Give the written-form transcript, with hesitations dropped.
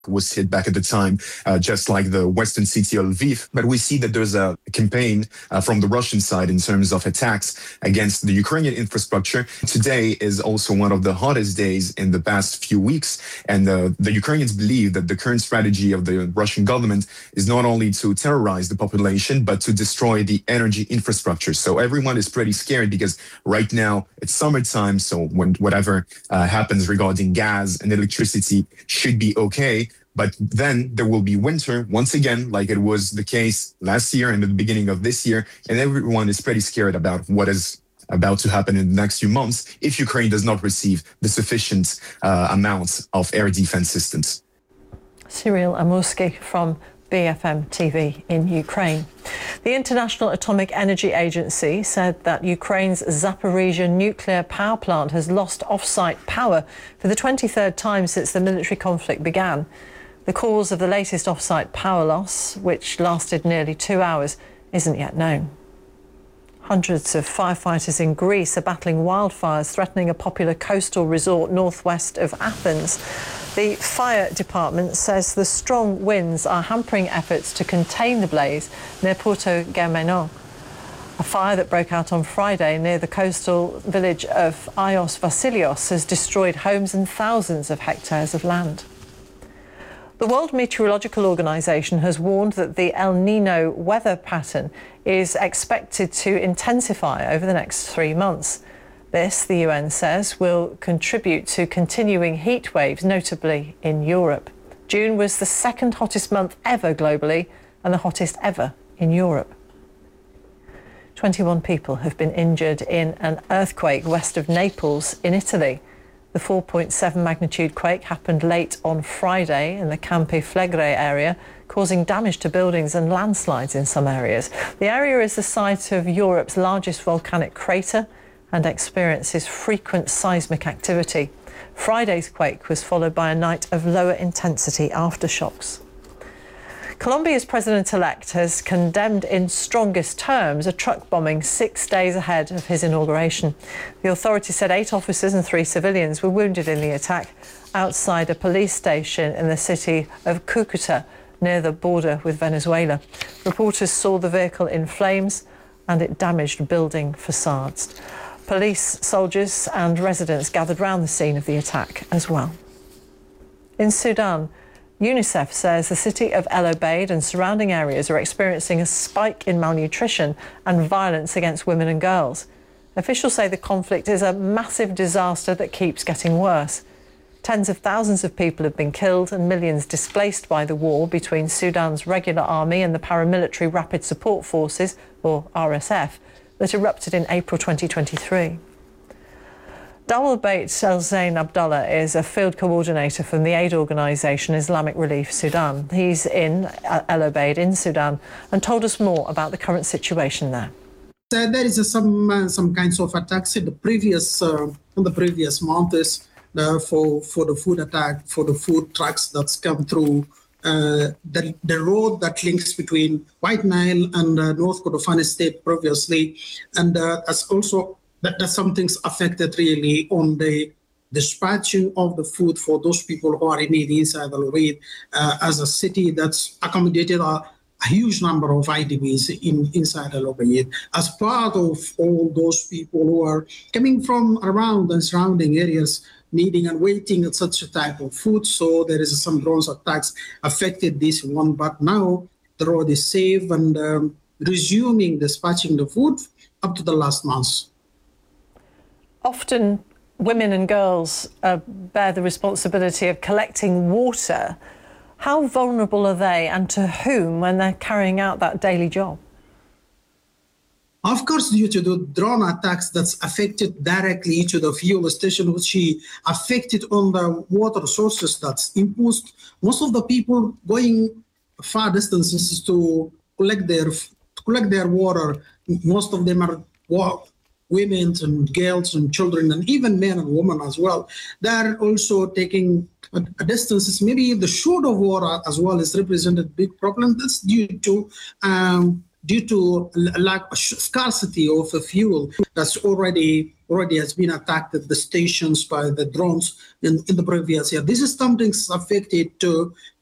was hit back at the time, just like the western city of Lviv. But we see that there's a campaign from the Russian side in terms of attacks against the Ukrainian infrastructure. Today is also one of the hottest days in the past few weeks. And the Ukrainians believe that the current strategy of the Russian government is not only to terrorize the population, but to destroy the energy infrastructure. So everyone is pretty scared because right now it's summertime. So when whatever happens regarding gas and electricity should be okay. But then there will be winter once again, like it was the case last year and the beginning of this year. And everyone is pretty scared about what is about to happen in the next few months if Ukraine does not receive the sufficient amounts of air defense systems. Cyril Amursky from BFM TV in Ukraine. The International Atomic Energy Agency said that Ukraine's Zaporizhzhia nuclear power plant has lost off-site power for the 23rd time since the military conflict began. The cause of the latest off-site power loss, which lasted nearly 2 hours, isn't yet known. Hundreds of firefighters in Greece are battling wildfires threatening a popular coastal resort northwest of Athens. The fire department says the strong winds are hampering efforts to contain the blaze near Porto Germano. A fire that broke out on Friday near the coastal village of Ios Vasilios has destroyed homes and thousands of hectares of land. The World Meteorological Organization has warned that the El Nino weather pattern is expected to intensify over the next 3 months. This, the UN says, will contribute to continuing heat waves, notably in Europe. June was the second hottest month ever globally and the hottest ever in Europe. 21 people have been injured in an earthquake west of Naples in Italy. The 4.7 magnitude quake happened late on Friday in the Campi Flegrei area, causing damage to buildings and landslides in some areas. The area is the site of Europe's largest volcanic crater and experiences frequent seismic activity. Friday's quake was followed by a night of lower intensity aftershocks. Colombia's president-elect has condemned in strongest terms a truck bombing 6 days ahead of his inauguration. The authorities said 8 officers and 3 civilians were wounded in the attack outside a police station in the city of Cucuta, near the border with Venezuela. Reporters saw the vehicle in flames and it damaged building facades. Police, soldiers and residents gathered round the scene of the attack as well. In Sudan, UNICEF says the city of El Obeid and surrounding areas are experiencing a spike in malnutrition and violence against women and girls. Officials say the conflict is a massive disaster that keeps getting worse. Tens of thousands of people have been killed and millions displaced by the war between Sudan's regular army and the paramilitary Rapid Support Forces, or RSF, that erupted in April 2023. Dawal Bait El Zain Abdullah is a field coordinator from the aid organisation Islamic Relief Sudan. He's in El Obeid in Sudan and told us more about the current situation there. There is some kinds of attacks in the previous months for the food attack, for the food trucks that's come through the road that links between White Nile and North Kordofan State previously, and as also that something's affected really on the dispatching of the food for those people who are in need inside Al Obeid, as a city that's accommodated a huge number of IDPs inside Al Obeid. As part of all those people who are coming from around and surrounding areas needing and waiting at such a type of food, so there is some drones attacks affected this one, but now the road is safe and resuming dispatching the food up to the last months. Often women and girls bear the responsibility of collecting water. How vulnerable are they and to whom when they're carrying out that daily job? Of course, due to the drone attacks that's affected directly to the fuel station, which affected on the water sources that's imposed. Most of the people going far distances to collect their water. Most of them are women and girls and children and even men and women as well. They're also taking a distances. Maybe the short of water as well is represented big problem. That's due to due to scarcity of fuel that's already has been attacked at the stations by the drones in the previous year. This is something affected to